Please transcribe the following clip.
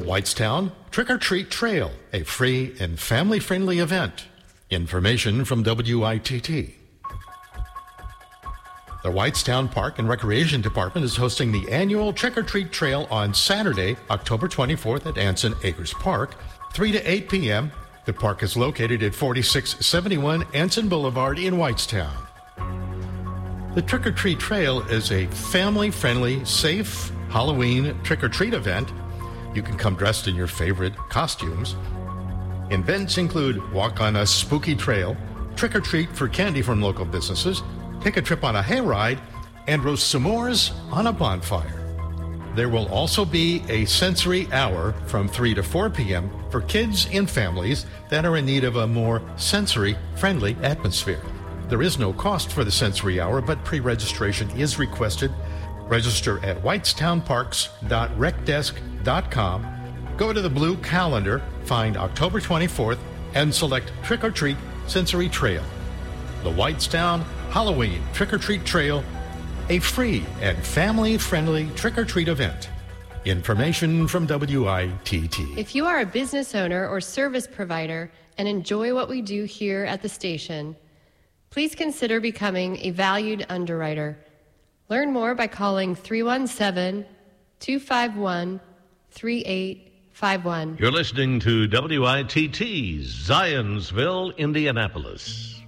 Whitestown Trick or Treat Trail, a free and family-friendly event. Information from WITT. The Whitestown Park and Recreation Department is hosting the annual Trick or Treat Trail on Saturday, October 24th at Anson Acres Park, 3 to 8 p.m. The park is located at 4671 Anson Boulevard in Whitestown. The Trick or Treat Trail is a family-friendly, safe Halloween trick-or-treat event. You can come dressed in your favorite costumes. Events include walk on a spooky trail, trick-or-treat for candy from local businesses, take a trip on a hayride, and roast s'mores on a bonfire. There will also be a sensory hour from 3 to 4 p.m. for kids and families that are in need of a more sensory-friendly atmosphere. There is no cost for the sensory hour, but pre-registration is requested. Register at whitestownparks.recdesk.com. Go to the blue calendar, find October 24th, and select Trick or Treat Sensory Trail. The Whitestown Halloween Trick or Treat Trail, a free and family-friendly trick-or-treat event. Information from WITT. If you are a business owner or service provider and enjoy what we do here at the station, please consider becoming a valued underwriter. Learn more by calling 317-251-3851. You're listening to WITT, Zionsville, Indianapolis.